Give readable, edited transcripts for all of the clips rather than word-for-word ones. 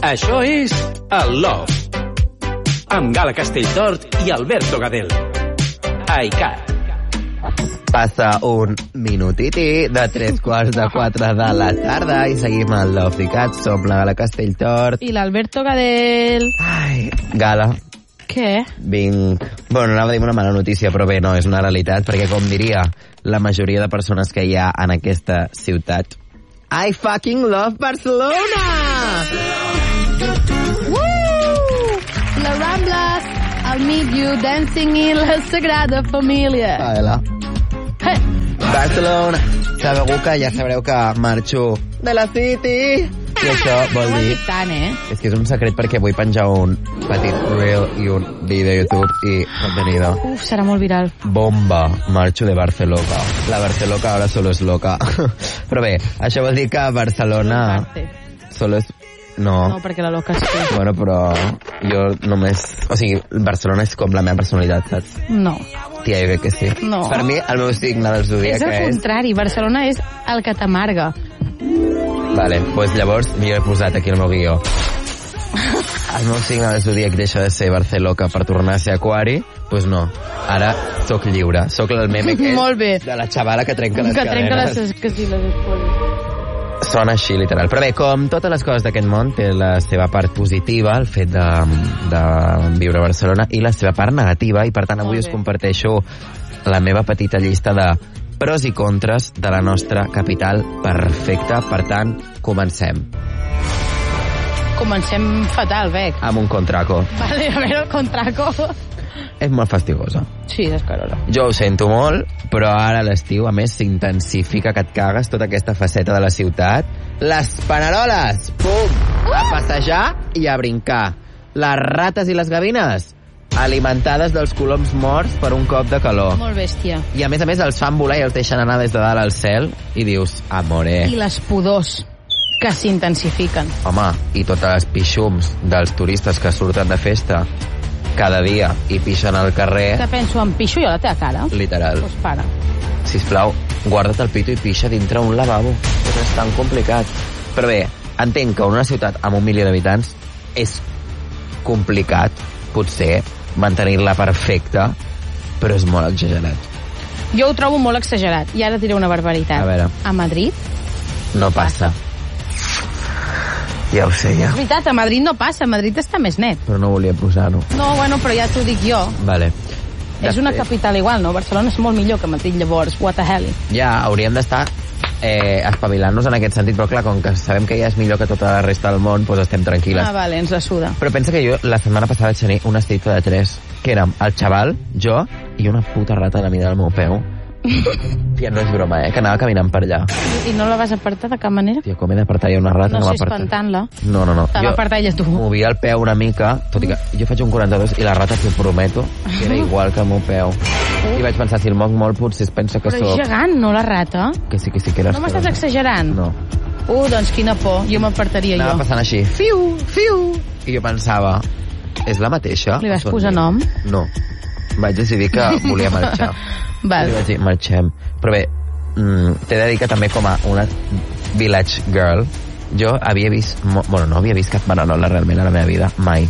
Això és el Love, amb Gala Castelltort i Alberto Gadel. iCat. Passa un minutiti de 3:45 de la tarda i seguim al Love iCat. Som la Gala Castelltort i l'Alberto Gadel. Ai, Gala, què? Bueno, anava a dir una mala notícia, però bé, no, és una realitat, perquè com diria la majoria de persones que hi ha en aquesta ciutat, I fucking love Barcelona! Les Rambles, I'll meet you dancing in la Sagrada Família. Hola. Hey. Barcelona. Sabeu que ja sabreu que marxo de la City. I això vol No ho has dir... dit tant, És que és un secret perquè vull penjar un petit reel i un vídeo a YouTube i contenido. Uf, serà molt viral. Bomba, marxo de Barcelona. La Barceloca ahora solo es loca. Però bé, això vol dir que Barcelona solo es... No, perquè la loca és tu. Bueno, però jo només... O sigui, Barcelona és com la meva personalitat, saps? No. Tia, jo crec que sí. No. Per mi, el meu signe del zodíac És el contrari, Barcelona és el que t'amarga. Vale, doncs llavors jo he posat aquí el meu guió. El meu signe del zodíac deixa de ser Barceloca per tornar a ser Aquari, doncs no. Ara sóc lliure. Sóc el meme que Molt bé. de la xavala que trenca les Que trenca cadenes. les espolles. Sona així, literal. Però bé, com totes les coses d'aquest món, té la seva part positiva, el fet de viure a Barcelona, i la seva part negativa, i per tant avui us comparteixo la meva petita llista de pros i contres de la nostra capital perfecta. Per tant, comencem. Comencem fatal, Bec. Amb un contraco. Vale, a veure el contraco. És molt fastigosa. Sí, descarosa. Jo ho sento molt, però ara a l'estiu, a més, s'intensifica que et cagues tota aquesta faceta de la ciutat. Les paneroles! Pum! A passejar i a brincar. Les rates i les gavines alimentades dels coloms morts per un cop de calor. Molt bèstia. I a més els fan volar i els deixen anar des de dalt al cel i dius, amore. I les pudors que s'intensifiquen. Home, i totes les pixums dels turistes que surten de festa cada dia i pixen al carrer. Que penso, em pixo jo a la teva cara? Literal. Doncs para. Sisplau, guarda't el pito i pixa dintre un lavabo. No és tan complicat. Però bé, entenc que una ciutat amb 1 milió d'habitants és complicat, potser, mantenir-la perfecta, però és molt exagerat. Jo ho trobo molt exagerat. I ara diré una barbaritat. A veure. A Madrid? No passa. Ja ho sé, ja. És veritat, a Madrid no passa. A Madrid està més net. Però no volia posar-ho. No, bueno, però ja t'ho dic jo. Vale. És una capital igual, no? Barcelona és molt millor que Madrid, llavors. What the hell? Ja, hauríem d'estar espavilant-nos en aquest sentit, però clar, com que sabem que ja és millor que tota la resta del món, doncs estem tranquil·les. Ah, vale, ens la suda. Però pensa que jo la setmana passada vaig tenir una estita de 3, que érem el xaval, jo i una puta rata a la mida del meu peu. Tia, no és broma, que anava caminant per allà. I no la vas apartar de cap manera? Tia, com he d'apartar jo una rata? No sé, m'aparta. espantant-la. No. Te va apartar ella tu. Movia el peu una mica, tot i que jo faig un 42 i la rata, t'ho prometo, que era igual que el meu peu. I vaig pensar, si el moc molt, potser es pensa que Però soc... és gegant, no, la rata? Que sí que eres. No m'estàs exagerant? No. Doncs quina por, jo m'apartaria jo. Anava passant així, fiu, fiu, i jo pensava, és la mateixa? Li vas posar nom? No. Vaig decidir que volia marxar. Val. I vaig dir, marxem. Però bé, t'he de dir que també com a una village girl, jo havia vist... Bueno, no havia vist cap bananola realment a la meva vida, mai.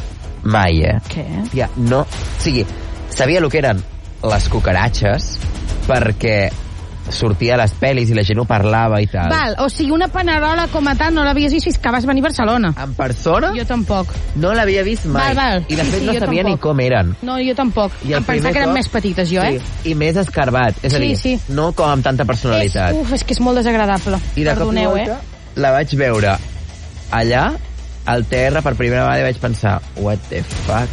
Mai, Què? Ja, no... O sigui, sabia el que eren les cucaratxes perquè sortia a les pel·lis i la gent ho parlava i tal. Val, o sigui, una panerola com a tal no l'havies vist fins que vas venir a Barcelona. En persona? Jo tampoc. No l'havia vist mai. Val. I de fet Sí, no jo sabia tampoc. ni com eren. No, jo tampoc. I el Em pensava primer que eren cop- més petites, jo, Sí, i més escarbat. És a dir, Sí. no com amb tanta personalitat. És que és molt desagradable. I de cop i Perdoneu, volta la vaig veure allà, al terra, per primera vegada, i vaig pensar, what the fuck?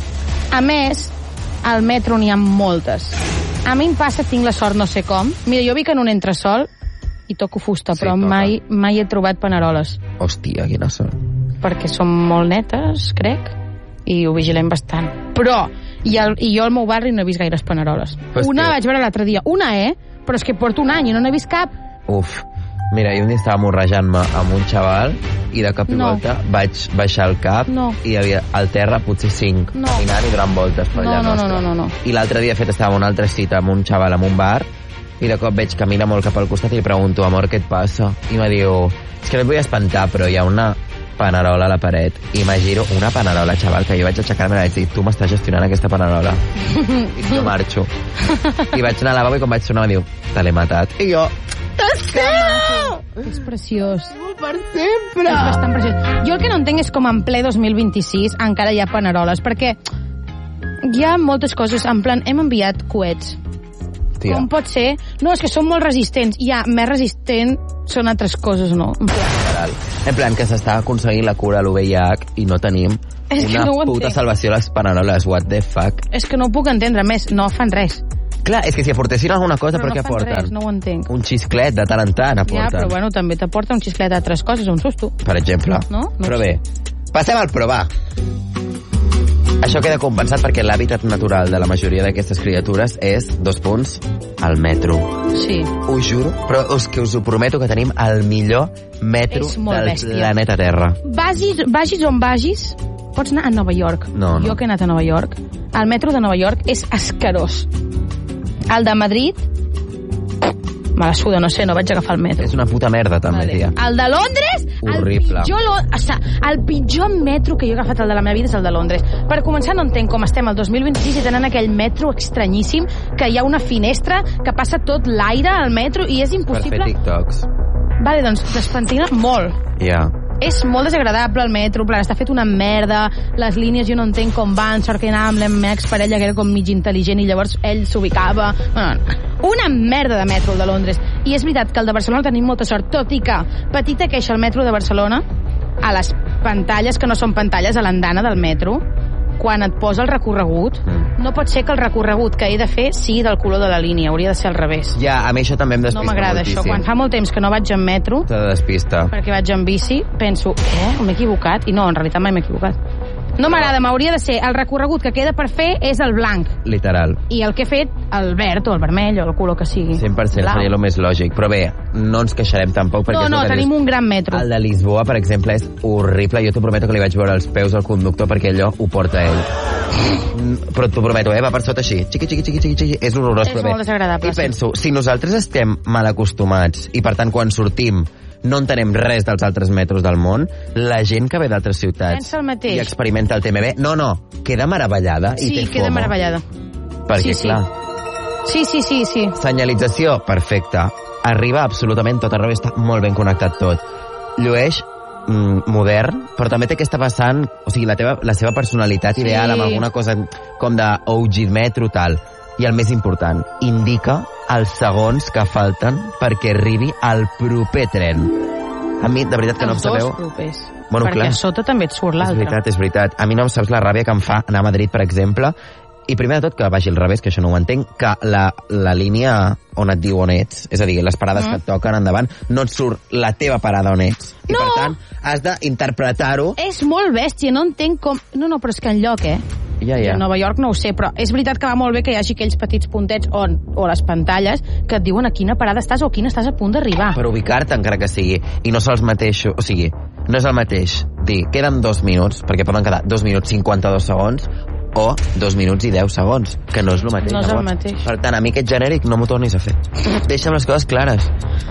A més, al metro n'hi ha moltes. A mi em passa, tinc la sort, no sé com. Mira, jo vic en un entresòl i toco fusta, Sí, però toca. mai he trobat paneroles. Hòstia, quina sort. Perquè són molt netes, crec, i ho vigilem bastant. Però, i jo al meu barri no he vist gaires paneroles. Hòstia. Una vaig veure l'altre dia. Una, però és que porto un any i no n'he vist cap. Uf. Mira, jo un dia estava morrejant-me amb un xaval i de cop i No. volta vaig baixar el cap No. i hi havia al terra potser 5 No. caminant i donant voltes per allà nostre. No. I l'altre dia, de fet, estava en una altra cita amb un xaval en un bar i de cop veig que mira molt cap al costat i li pregunto, amor, què et passa? I me diu, és que no et vull espantar, però hi ha una panerola a la paret. I m'agiro una panerola, xaval, que jo vaig aixecar-me i vaig dir, tu m'estàs gestionant aquesta panerola. I jo marxo. I vaig anar al lavabo i quan vaig tornar em diu, te l'he matat. I jo, És preciós. per sempre. És bastant preciós. Jo el que no entenc és com en ple 2026 encara hi ha paneroles, perquè hi ha moltes coses, en plan, hem enviat coets. Tia. Com pot ser? No, és que són molt resistents. Ja, més resistent són altres coses, no? En plan, que s'està aconseguint la cura a l'UVIH i no tenim És que una no ho puta entenc. salvació a les paneroles. What the fuck? És que no ho puc entendre més. No fan res. Clar, és que si aportessin alguna cosa, Però per no què fan aporten? res, no ho entenc. Un xisclet de tant en tant aporten. Ja, però bueno, també t'aporta un xisclet d'altres coses, un susto. Per exemple. No? No Però sé. bé, passem al provar. Això queda compensat perquè l'hàbitat natural de la majoria d'aquestes criatures és, 2 punts, el metro. Sí. Us juro, però que us ho prometo que tenim el millor metro És molt del bèstia. planeta Terra. Vagis on vagis, pots anar a Nova York. No, no. Jo que he anat a Nova York, el metro de Nova York és escarós. El de Madrid, me la suda, no sé, no vaig agafar el metro. És una puta merda, també, tia. El de Londres, Horrible. el pitjor metro que jo he agafat el de la meva vida és el de Londres. Per començar, no entenc com estem al 2026 i tenen aquell metro estranyíssim, que hi ha una finestra que passa tot l'aire al metro i és Per impossible. fer TikToks. Vale, doncs despentina molt. Ja. És molt desagradable el metro, en plan, està fet una merda, les línies jo no entenc com van, sort que anava amb la meva exparella que era com mig intel·ligent i llavors ell s'ubicava. Bueno, una merda de metro el de Londres. I és veritat que el de Barcelona tenim molta sort, tot i que petita queixa al metro de Barcelona, a les pantalles que no són pantalles, a l'andana del metro, quan et posa el recorregut, no pot ser que el recorregut que he de fer sigui del color de la línia, hauria de ser al revés. Ja, a mi això també em No despista m'agrada moltíssim. això. Quan fa molt temps que no vaig en metro, Te despista. perquè vaig en bici, penso, m'he equivocat? I no, en realitat mai m'he equivocat. No m'agrada, m'hauria de ser el recorregut que queda per fer és el blanc. Literal. I el que he fet, el verd o el vermell o el color que sigui. 100% Blau. seria el més lògic. Però bé, no ens queixarem tampoc. Perquè No, és no, el que tenim dius. un gran metro. El de Lisboa, per exemple, és horrible. Jo t'ho prometo que li vaig veure els peus al conductor perquè allò ho porta ell. Però t'ho prometo, va per sota així. Xiqui, xiqui, xiqui, xiqui, xiqui. És horrorós, És però bé. molt desagradable, I penso, si nosaltres estem mal acostumats i, per tant, quan sortim no entenem res dels altres metros del món, la gent que ve d'altres ciutats Pensa el mateix. i experimenta el TMB, no, queda meravellada i Sí, té queda FOMO. meravellada. Perquè, Sí, sí. clar, Sí. senyalització, perfecta. Arriba absolutament tot arreu, està molt ben connectat tot. Llueix modern, però també té aquesta vessant, o sigui, la seva personalitat ideal, amb alguna cosa com de OG metro, tal. I el més important, indica els segons que falten perquè arribi al proper tren. A mi, de veritat, que no em Els sabeu... dos propers. Bueno, perquè clar. a sota també et surt l'altre. És veritat. A mi no em saps la ràbia que em fa anar a Madrid, per exemple, i primer de tot que vagi al revés, que això no ho entenc, que la línia on et diu on ets, és a dir, les parades que et toquen endavant, no et surt la teva parada on ets. I No. per tant, has d'interpretar-ho. És molt bèstia, no entenc com... No, però és que enlloc, Ja. A Nova York no ho sé, però és veritat que va molt bé que hi hagi aquells petits puntets o les pantalles que et diuen a quina parada estàs o a quina estàs a punt d'arribar. Per ubicar-te, encara que sigui. I no són els mateixos... O sigui, no és el mateix dir, queden 2 minuts, perquè poden quedar 2 minuts 52 segons, o 2 minuts i 10 segons, que no és el mateix. No és el llavors. mateix. Per tant, a mi aquest genèric no m'ho tornis a fer. Deixa'm les coses clares.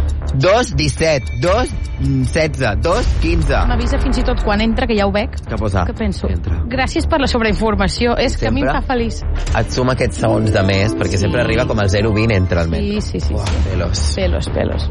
2:17, 2:16, 2:15. M'avisa fins i tot quan entra, que ja ho veig. Què posa? Que penso, Entra. gràcies per la sobreinformació, és que a mi em Sempre fa feliç. Et suma aquests segons de més, perquè sempre arriba com el 0:20 entre el metro. Sí. Uah, pelos. Pelos.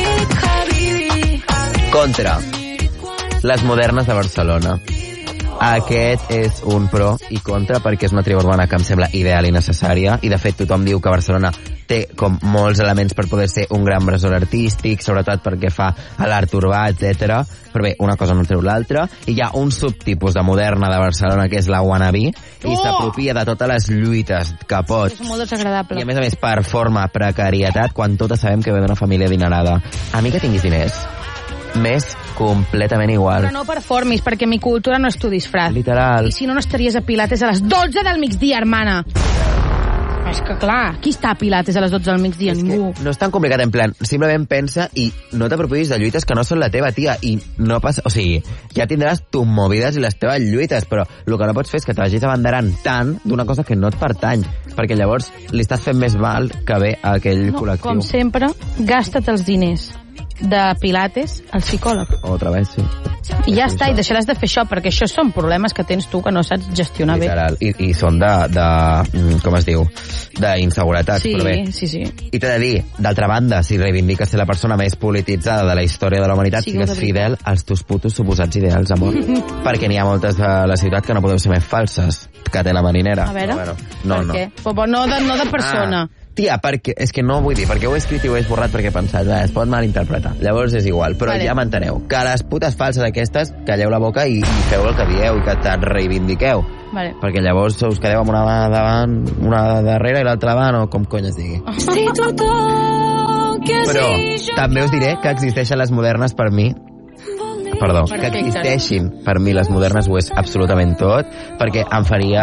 Contra. Les modernes de Barcelona. Aquest és un pro i contra perquè és una tribu urbana que em sembla ideal i necessària, i de fet tothom diu que Barcelona té com molts elements per poder ser un gran bressol artístic, sobretot perquè fa a l'art urbà, etc. Però bé, una cosa no treu l'altra, i hi ha un subtipus de moderna de Barcelona que és la wannabe, i s'apropia de totes les lluites que pot. És molt desagradable. I a més performa precarietat quan totes sabem que ve d'una família adinerada. A mi que tinguis diners, m'és completament igual. Però no performis, perquè mi cultura no és tu disfraz. Literal. I si no, no estaries a Pilates a les 12 del migdia, hermana. És que clar, qui està a Pilates a les 12 del migdia? Ningú. No és tan complicat, en plan, simplement pensa i no t'apropis de lluites que no són la teva, tia, i no passa... O sigui, ja tindràs tus movides i les teves lluites, però el que no pots fer és que te vagis abanderant tant d'una cosa que no et pertany, perquè llavors li estàs fent més mal que bé a aquell col·lectiu. Com sempre, gasta't els diners. de pilates al psicòleg. Otra vez, sí. I ja està, i deixaràs de fer això, perquè això són problemes que tens tu que no saps gestionar literal. Bé. I són com es diu, d'inseguretat. Sí, però bé. sí. I t'he de dir, d'altra banda, si reivindiques ser la persona més polititzada de la història de la humanitat, sigues fidel als teus putos suposats ideals, amor. Perquè n'hi ha moltes de la ciutat que no podeu ser més falses, que té la marinera. A veure, no, per què? Però no de persona. Tia, perquè, és que no vull dir, perquè ho he escrit i ho he esborrat perquè he pensat, es pot malinterpretar. Llavors és igual, però ja m'enteneu. Que les putes falses aquestes, calleu la boca i feu el que dieu i que te'n reivindiqueu. Vale. Perquè llavors us quedeu amb una mà davant, una darrere i l'altra davant, o com cony es digui. Però també us diré que existeixen les modernes per mi. Perdó, que existeixin per mi les modernes ho és absolutament tot, perquè em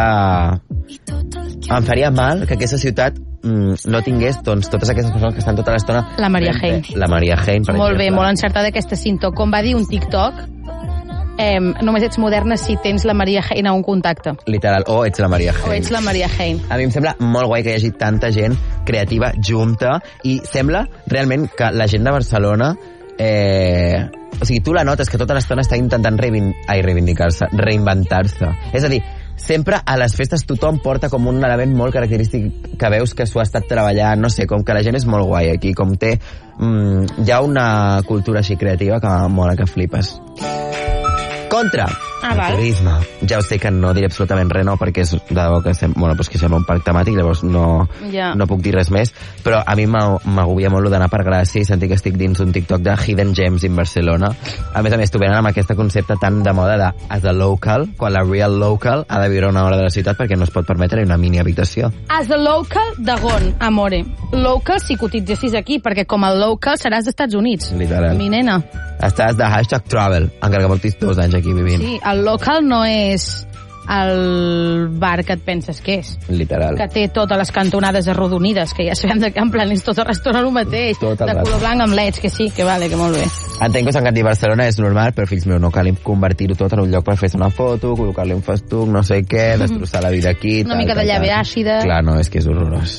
faria mal que aquesta ciutat no tingués doncs, totes aquestes persones que estan tota l'estona... La Maria Hein. La Maria Hein, per exemple. Molt bé, molt encertada aquesta cinta. Com va dir un TikTok, només ets moderna si tens la Maria Hein a un contacte. Literal, o ets la Maria Hein. O ets la Maria Hein. A mi em sembla molt guai que hi hagi tanta gent creativa junta i sembla realment que la gent de Barcelona... o sigui, tu la notes que tota l'estona està intentant reivindicar-se, reinventar-se. És a dir, sempre a les festes tothom porta com un element molt característic que veus que s'ho ha estat treballant, no sé, com que la gent és molt guai aquí, com té... hi ha una cultura així creativa que mola que flipes. Contra el turisme. Ja ho sé que no diré absolutament res, no, perquè és de debò que sembla un parc temàtic, llavors no puc dir res més, però a mi m'agobia molt d'anar per Gràcia i sentir que estic dins un TikTok de Hidden Gems in Barcelona. A més, tu venen amb aquest concepte tan de moda de as a local, quan la real local ha de viure una hora de la ciutat perquè no es pot permetre una mini habitació. As a local d'on, amore? Local si cotitzessis aquí, perquè com a local seràs d'Estats Units. Literal. Mi nena. Estàs de #travel, encara que portis 2 anys aquí vivint. Sí, el local no és el bar que et penses que és. Literal. Que té totes les cantonades arrodonides, que ja sabem de que en plan és tot el restaurant el mateix, de color blanc amb leds, que sí, que vale, que molt bé. Entenc que us encanti Barcelona, és normal, però fills meus, no cal convertir-ho tot en un lloc per fer-se una foto, col·locar-li un festuc, no sé què, destrossar la vida aquí... Una mica de llave àcida... Clar, no, és que és horrorós.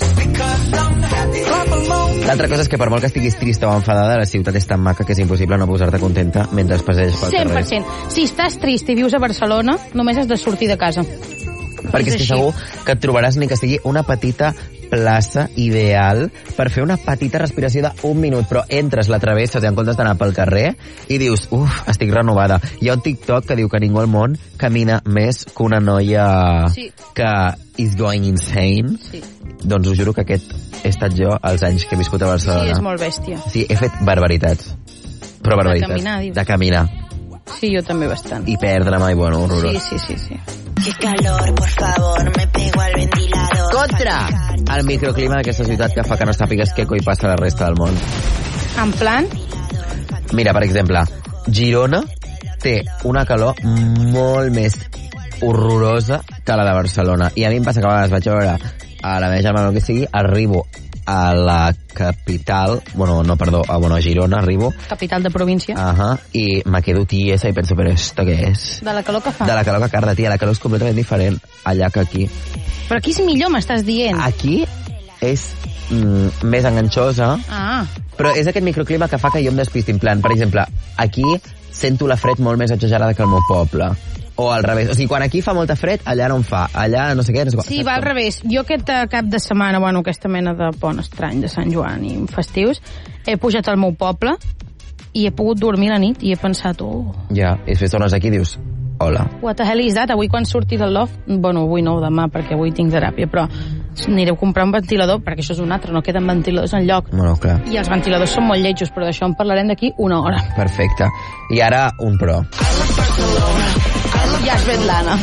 L'altra cosa és que per molt que estiguis trista o enfadada, la ciutat és tan maca que és impossible no posar-te contenta mentre passeges pel carrer. 100%. Si estàs trist i vius a Barcelona, només has de sortir de casa. Perquè és que segur que et trobaràs ni que sigui una petita plaça ideal per fer una petita respiració d'un minut, però entres, la travesses i en comptes d'anar pel carrer i dius, estic renovada. Hi ha un TikTok que diu que ningú al món camina més que una noia que is going insane. Sí. Doncs us juro que aquest he estat jo els anys que he viscut a Barcelona. Sí, és molt bèstia. Sí, he fet barbaritats. Però barbaritats. De caminar, dius. De caminar. Sí, jo també bastant. I perdre-me, i bueno, horrorós. Sí. Qué calor, por favor, me pego al ventilador. Contra el microclima d'aquesta ciutat que fa que no sàpigues què coi passa a la resta del món. En plan? Mira, per exemple, Girona té una calor molt més horrorosa que la de Barcelona. I a mi em passa que a vegades vaig a veure a la meva germana, que sigui, arribo a la capital, a Girona arribo. Capital de província. I me quedo tiesa i penso, però esto què és? De la calor que fa? De la calor que carda, tia. La calor és completament diferent allà que aquí. Però aquí és millor, m'estàs dient. Aquí és més enganxosa, però és aquest microclima que fa que jo em despisti. En plan, per exemple, aquí sento la fred molt més exagerada que al meu poble. O al revés. O sigui, quan aquí fa molta fred, allà no en fa. Allà no sé què, no sé què. Sí, va al revés. Jo aquest cap de setmana, aquesta mena de pont estrany de Sant Joan i festius, he pujat al meu poble i he pogut dormir la nit i he pensat, Ja, i després tornes aquí i dius, hola. What the hell is that? Avui quan surti del loft, avui no, demà, perquè avui tinc teràpia, però aniré a comprar un ventilador, perquè això és un altre, no queden ventiladors enlloc. Bueno, clar. I els ventiladors són molt lletjos, però d'això en parlarem d'aquí una hora. Perfecte. I ara un pro. Ja és Svetlana.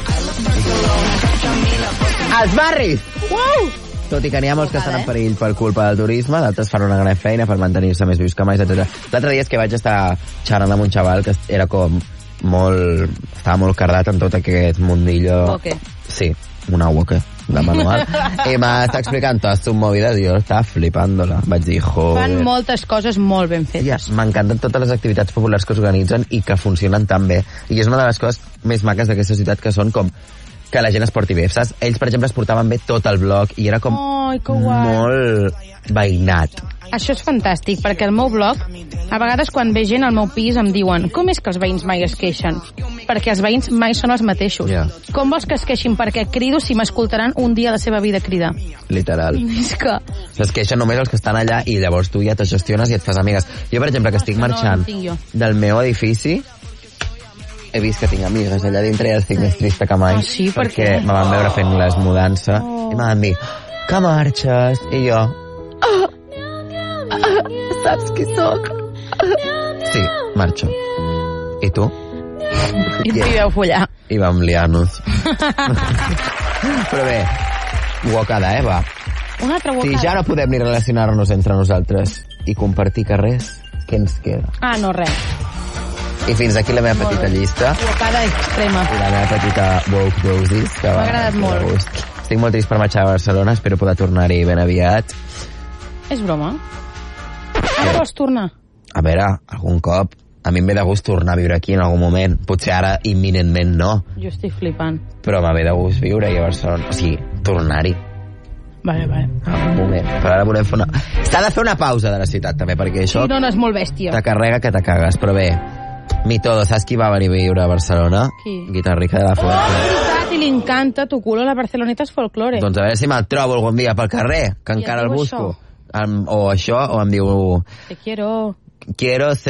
Els barris! Uau! Tot i que n'hi ha molts que estan en perill per culpa del turisme, d'altres fan una gran feina per mantenir-se més vius que mai, etc. L'altre dia és que vaig estar xerrant amb un xaval que era com estava molt cardat en tot aquest mundillo. Okay. Sí, una woke de manual. I m'està explicant totes sus movides i jo estava flipant-la. Vaig dir, joder. Fan moltes coses molt ben fetes. M'encanten totes les activitats populars que s'organitzen i que funcionen tan bé. I és una de les coses més maques d'aquesta ciutat, que són com que la gent es porti bé, saps? Ells, per exemple, es portaven bé tot el bloc i era com Ai, que guai. molt veïnat. Això és fantàstic, perquè al meu blog, a vegades quan ve gent al meu pis em diuen com és que els veïns mai es queixen? Perquè els veïns mai són els mateixos. Ja. Com vols que es queixin perquè crido si m'escoltaran un dia a la seva vida cridar? Literal. És que... Es queixen només els que estan allà i llavors tu ja te gestiones i et fas amigues. Jo, per exemple, que estic marxant del meu edifici, he vist que tinc amigues allà dintre i estic més trista que mai. Ah, sí? Per perquè què? me van veure fent les mudança i me van dir, que marxes? I jo... saps qui sóc? Sí, marxo. I tu? I et viveu follar. I vam liar-nos. Però bé, uocada, va. Una altra Si uocada. ja no podem ni relacionar-nos entre nosaltres i compartir carrers, què ens queda? Ah, no, res. I fins aquí la meva Molt petita bé. llista Uocada extrema. i la meva petita woke doses, que M'ha agradat molt. de gust. Estic molt trist per marxar a Barcelona, espero poder tornar-hi ben aviat. És broma? Ara vols tornar? A veure, algun cop, a mi em ve de gust tornar a viure aquí en algun moment. Potser ara, imminentment, no. Jo estic flipant. Però m'ha ve de gust viure-hi a Barcelona. O sigui, tornar-hi. Vale. En algun moment. Però ara volem fer una... S'ha de fer una pausa de la ciutat, també, perquè això Sí, no, és molt bèstia. te carrega que te cagues. Però bé, mi todo, saps qui va venir a viure a Barcelona? Qui? Guitarrica de la Oh, Fuente. és veritat, i li encanta tu culo, la Barcelonitas folklore. Doncs a veure si me'l trobo algun dia pel carrer, que I encara em el diu busco. O això, o em diu... Te quiero. Quiero